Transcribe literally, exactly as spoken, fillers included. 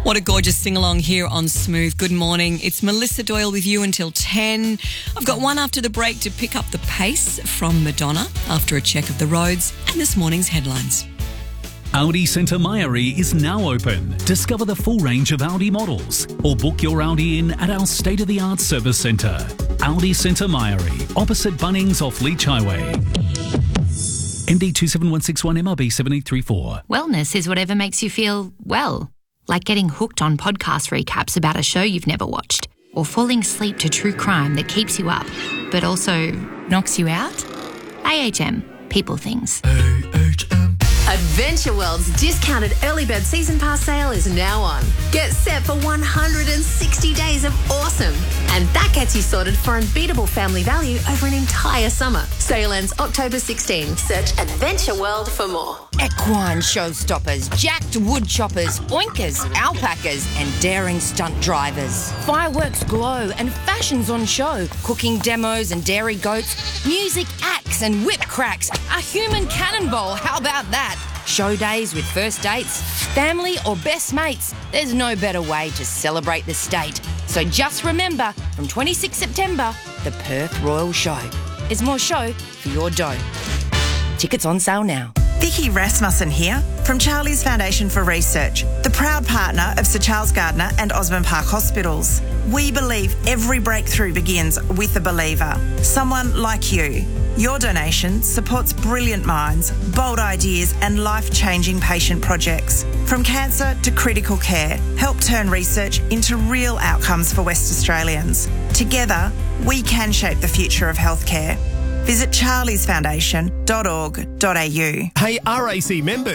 What a gorgeous sing-along here on Smooth. Good morning. It's Melissa Doyle with you until ten. I've got one after the break to pick up the pace from Madonna after a check of the roads and this morning's headlines. Audi Centre Mairie is now open. Discover the full range of Audi models or book your Audi in at our state-of-the-art service centre. Audi Centre Mairie, opposite Bunnings off Leach Highway. M D two seven one six one M R B seven eight three four. Wellness is whatever makes you feel well. Like getting hooked on podcast recaps about a show you've never watched. Or falling asleep to true crime that keeps you up, but also knocks you out. A H M. People things. A H M. Adventure World's discounted early bird season pass sale is now on. Get set for one hundred sixty days of awesome. And that gets you sorted for unbeatable family value over an entire summer. Sale ends October sixteenth. Search Adventure World for more. Equine showstoppers, jacked wood choppers, oinkers, alpacas and daring stunt drivers. Fireworks glow and fashions on show. Cooking demos and dairy goats. Music acts and whip cracks. A human cannonball, how about that? Show days with first dates, family or best mates. There's no better way to celebrate the state. So just remember, from twenty-sixth September, the Perth Royal Show. There's more show for your dough. Tickets on sale now. Vicky Rasmussen here from Charlie's Foundation for Research, the proud partner of Sir Charles Gardner and Osborne Park Hospitals. We believe every breakthrough begins with a believer, someone like you. Your donation supports brilliant minds, bold ideas and life-changing patient projects. From cancer to critical care, help turn research into real outcomes for West Australians. Together, we can shape the future of healthcare. Visit charlies foundation dot org dot a u. Hey, R A C members.